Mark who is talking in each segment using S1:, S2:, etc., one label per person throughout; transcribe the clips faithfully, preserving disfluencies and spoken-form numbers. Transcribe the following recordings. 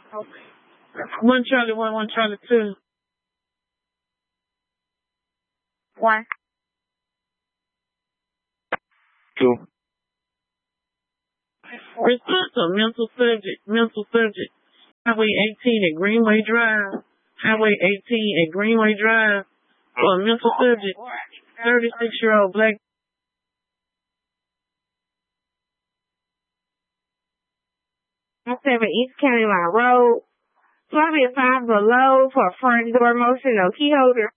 S1: Okay. One Charlie one, one Charlie two.
S2: One.
S3: Two.
S1: Response to mental subject, mental subject. Highway eighteen at Greenway Drive. Highway eighteen at Greenway Drive. For a mental subject. thirty-six-year-old black.
S2: seven East County Line Road. Probably a five below for a front door motion, no key holder.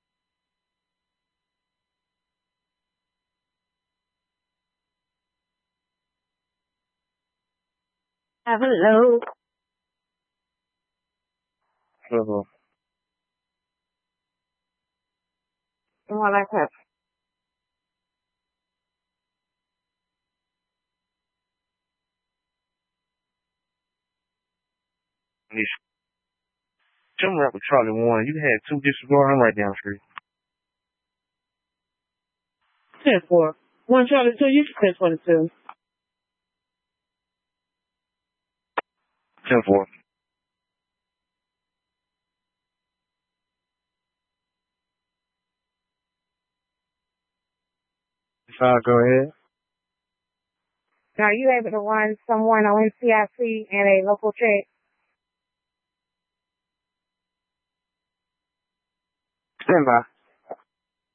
S2: Five below.
S3: Hello.
S2: More like that.
S3: Jump right with Charlie one. You had two disregard. I'm right down the street.
S1: ten four. One Charlie two, you can ten twenty-two.
S3: ten four. Uh, go ahead.
S2: Are you able to run someone on N C I C and a local check?
S3: Stand by.